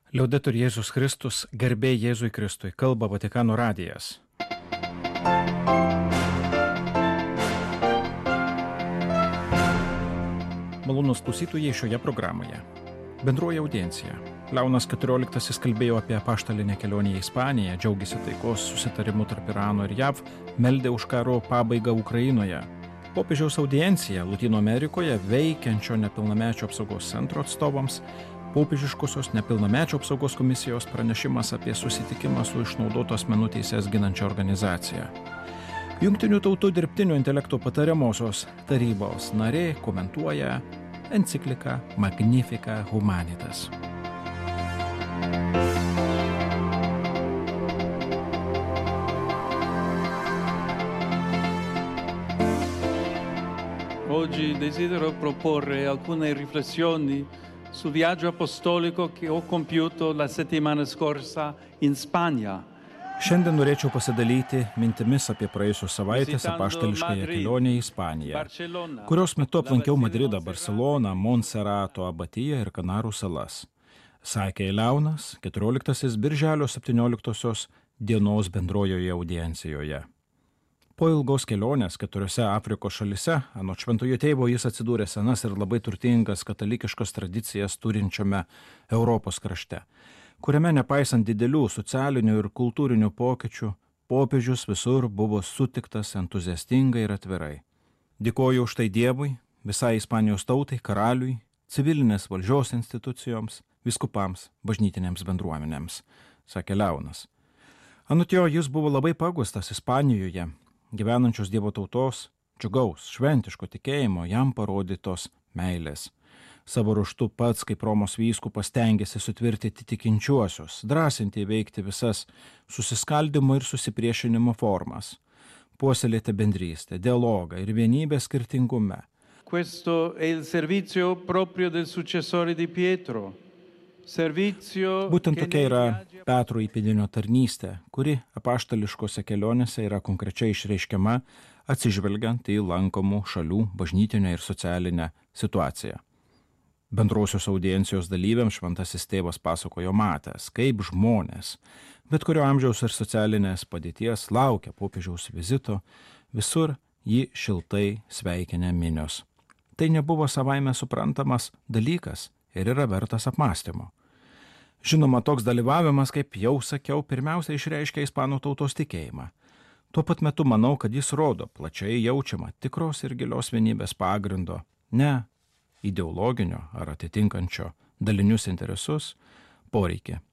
Liaudetur Jėzus Kristus, garbė Jėzui Kristui, kalba Vatikano radijas. Malonūs klausytojai šioje programoje. Bendroji audiencija. Leonas XIV kalbėjo apie apaštalinę kelionę į Ispaniją, džiaugėsi taikos susitarimu tarp Irano ir JAV, meldė už karo pabaigą Ukrainoje. Popiežiaus audiencija Lotynų Amerikoje veikiančio nepilnamečio apsaugos centro atstovams, popiežiškosios nepilnamečio apsaugos komisijos pranešimas apie susitikimą su išnaudotos asmenų teises ginančia organizacija. Jungtinių tautų dirbtinio intelekto patariamosios tarybos narė komentuoja encikliką Magnificat Humanitas. Oggi desidero proporre alcune riflessioni sul viaggio apostolico che ho compiuto la settimana scorsa in Spagna. Šiandien norėčiau pasidalyti mintimis apie praėjusios savaitės apaštališkąją kelionę į Ispaniją, kurios metu aplankiau Madridą, Barceloną, Monserrato abatiją ir Kanarų salas. Sakė Leonas XIV birželio 17 dienos bendrojoje audiencijoje. Po ilgos kelionės 4 Afrikos šalise, anot Šventojo Tėvo, jis atsidūrė senas ir labai turtingas katalikiškas tradicijas turinčiame Europos krašte, kuriame nepaisant didelių socialinių ir kultūrinių pokyčių, popiežius visur buvo sutiktas entuziastingai ir atvirai. Dėkoju už tai Dievui, visai Ispanijos tautai, karaliui, civilinės valdžios institucijoms, vyskupams, bažnytinėms bendruomenėms, sakė Leonas. Anot jo, jis buvo labai pagustas Ispanijoje, gyvenančios Dievo tautos, džiugaus, šventiško tikėjimo, jam parodytos meilės. Savo ruožtu pats, kaip Romos vyskupas, stengiasi sutvirtinti tikinčiuosius, drąsinti įveikti visas susiskaldimo ir susipriešinimo formas, puoselėti bendrystę, dialogą ir vienybę skirtingume. Questo è il servizio proprio del successore di Pietro. Būtent tokia yra Petro įpėdinio tarnystė, kuri apaštališkose kelionėse yra konkrečiai išreiškiama atsižvelgiant į lankomų šalių bažnytinę ir socialinę situaciją. Bendrosios audiencijos dalyviams Šventasis Tėvas pasakojo matęs, kaip žmonės, bet kurio amžiaus ir socialinės padėties laukia popiežiaus vizito, visur jį šiltai sveikinę minios. Tai nebuvo savaime suprantamas dalykas ir yra vertas apmąstymo. Žinoma, toks dalyvavimas, kaip jau sakiau, pirmiausia išreiškia ispanų tautos tikėjimą. Tuo pat metu manau, kad jis rodo plačiai jaučiamą tikros ir gilios vienybės pagrindo, ne ideologinio ar atitinkančio dalinius interesus poreikį